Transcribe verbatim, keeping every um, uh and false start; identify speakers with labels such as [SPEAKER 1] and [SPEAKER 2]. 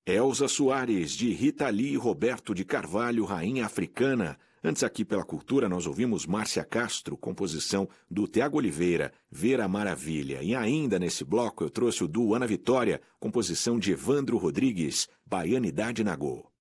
[SPEAKER 1] Elza Soares, de Rita Lee e Roberto de Carvalho, Rainha Africana. Antes aqui pela Cultura nós ouvimos Márcia Castro, composição do Tiago Oliveira, Ver a Maravilha. E ainda nesse bloco eu trouxe o duo Ana Vitória, composição de Evandro Rodrigues, Baianidade Nagô.